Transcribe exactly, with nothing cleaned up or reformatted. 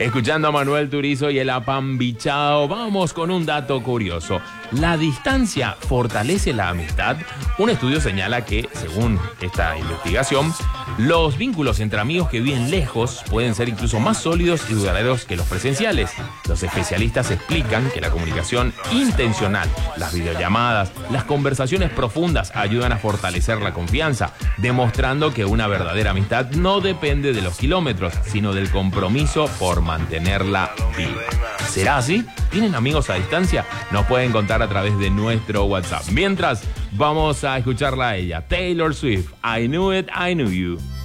Escuchando a Manuel Turizo y el apambichao, vamos con un dato curioso. ¿La distancia fortalece la amistad? Un estudio señala que, según esta investigación, los vínculos entre amigos que viven lejos pueden ser incluso más sólidos y duraderos que los presenciales. Los especialistas explican que la comunicación intencional, las videollamadas, las conversaciones profundas ayudan a fortalecer la confianza, demostrando que una verdadera amistad no depende de los kilómetros, sino del compromiso por mantenerla viva. ¿Será así? ¿Tienen amigos a distancia? Nos pueden contar a través de nuestro WhatsApp. Mientras, vamos a escucharla a ella, Taylor Swift, I Knew It, I Knew You.